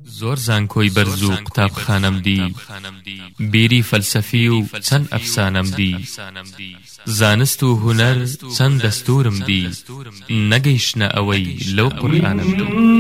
زۆر زانکۆی بەرز و قوتابخانەم دی، بیری فەلسەفی و چەند ئەفسانەم دی، زانست و هونەر چەند دەستورم دی، نەگەیشتنە ئەوەی لەو قورئانم دی.